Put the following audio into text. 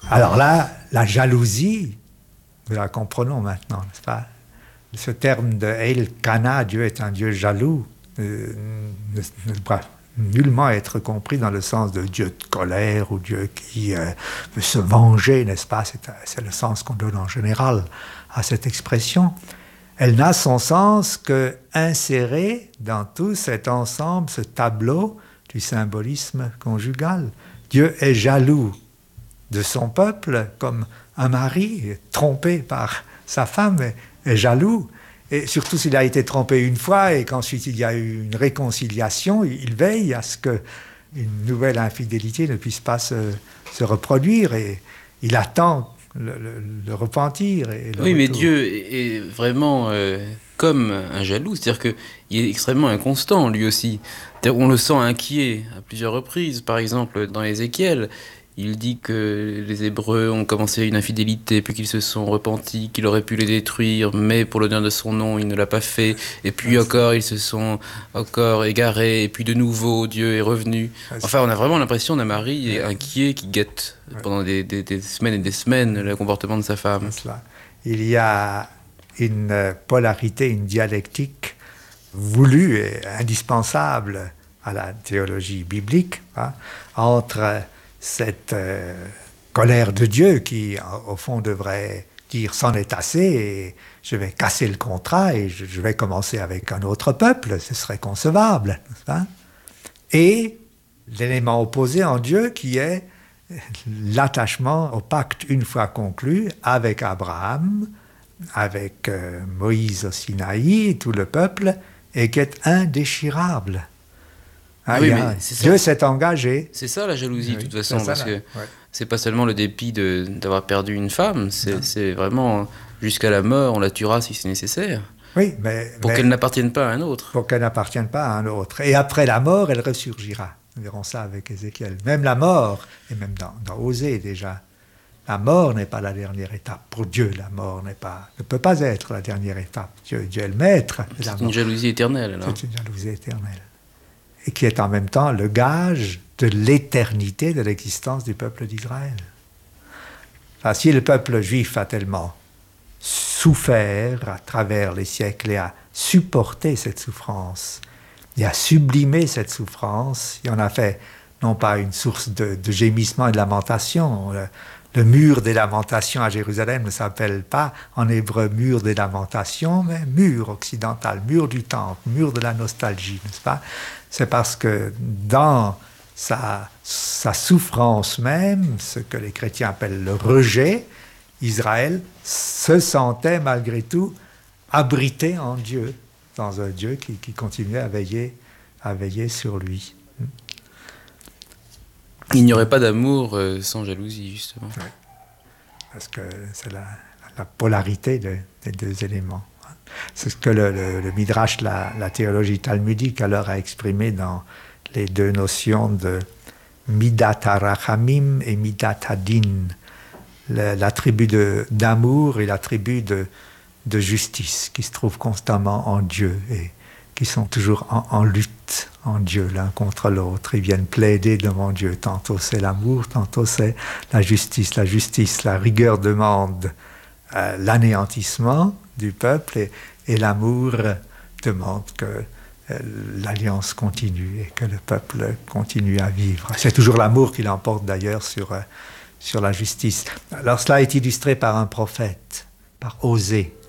Alors là, la jalousie, nous la comprenons maintenant, n'est-ce pas? Ce terme de El-Kana, Dieu est un Dieu jaloux, ne doit nullement être compris dans le sens de Dieu de colère ou Dieu qui veut se venger, n'est-ce pas? C'est le sens qu'on donne en général à cette expression. Elle n'a son sens que inséré dans tout cet ensemble, ce tableau du symbolisme conjugal. Dieu est jaloux de son peuple, comme un mari trompé par sa femme est jaloux. Et surtout s'il a été trompé une fois et qu'ensuite il y a eu une réconciliation, il veille à ce qu'une nouvelle infidélité ne puisse pas se reproduire. Et il attend le repentir. Et le Oui, mais retour. Dieu est vraiment comme un jaloux, c'est-à-dire qu'il est extrêmement inconstant lui aussi. On le sent inquiet à plusieurs reprises, par exemple dans Ézéchiel. Il dit que les Hébreux ont commencé une infidélité, puis qu'ils se sont repentis, qu'il aurait pu les détruire, mais pour l'honneur de son nom, il ne l'a pas fait. Et puis encore, ils se sont encore égarés, et puis de nouveau, Dieu est revenu. Enfin, on a vraiment l'impression d'un mari inquiet qui guette pendant des semaines et des semaines le comportement de sa femme. Il y a une polarité, une dialectique voulue et indispensable à la théologie biblique, hein, entre cette colère de Dieu qui, au fond, devrait dire « c'en est assez » et je vais casser le contrat et je vais commencer avec un autre peuple, ce serait concevable. Hein? Et l'élément opposé en Dieu qui est l'attachement au pacte une fois conclu avec Abraham, avec Moïse au Sinaï, tout le peuple, et qui est indéchirable. Ah, oui, Dieu s'est engagé. C'est ça la jalousie, de toute façon, parce que c'est pas seulement le dépit d'avoir perdu une femme, c'est vraiment jusqu'à la mort, on la tuera si c'est nécessaire. Oui, pour qu'elle n'appartienne pas à un autre. Pour qu'elle n'appartienne pas à un autre. Et après la mort, elle ressurgira. Nous verrons ça avec Ézéchiel. Même la mort, et même dans Osée déjà, la mort n'est pas la dernière étape. Pour Dieu, la mort ne peut pas être la dernière étape. Dieu est le maître. C'est une jalousie éternelle, alors. C'est une jalousie éternelle. Et qui est en même temps le gage de l'éternité de l'existence du peuple d'Israël. Enfin, si le peuple juif a tellement souffert à travers les siècles et a supporté cette souffrance, et a sublimé cette souffrance, il en a fait non pas une source de gémissement et de lamentation. Le mur des lamentations à Jérusalem ne s'appelle pas en hébreu mur des lamentations, mais mur occidental, mur du temple, mur de la nostalgie, n'est-ce pas? C'est parce que dans sa souffrance même, ce que les chrétiens appellent le rejet, Israël se sentait malgré tout abrité en Dieu, dans un Dieu qui continuait à veiller sur lui. Il n'y aurait pas d'amour sans jalousie, justement. Oui. Parce que c'est la polarité des deux éléments. C'est ce que le Midrash, la théologie talmudique, alors a exprimé dans les deux notions de Midat HaRachamim et Midat HaDin, l'attribut d'amour et l'attribut de justice qui se trouvent constamment en Dieu et qui sont toujours en lutte en Dieu l'un contre l'autre. Ils viennent plaider devant Dieu. Tantôt c'est l'amour, tantôt c'est la justice. La rigueur demande l'anéantissement du peuple et l'amour demande que l'alliance continue et que le peuple continue à vivre. C'est toujours l'amour qui l'emporte d'ailleurs sur la justice. Alors cela est illustré par un prophète, par Osée.